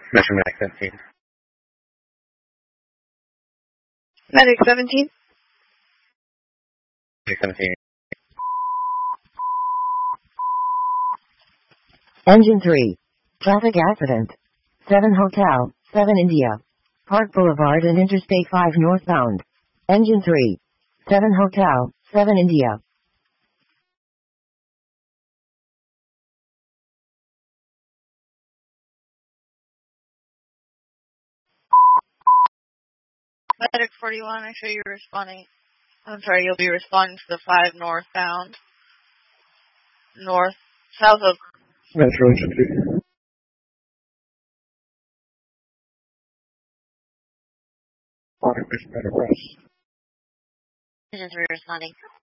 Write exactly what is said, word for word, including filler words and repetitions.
Metro Medic seventeen. Medic seventeen. Medic seventeen. Engine three. Traffic accident. seven Hotel, seven India. Park Boulevard and Interstate five northbound. Engine three. seven Hotel, seven India. Medic forty-one, make sure you're responding. I'm sorry, you'll be responding to the five northbound. North, south of... Metro Engine three. Water Fish Better Press. Engine three responding.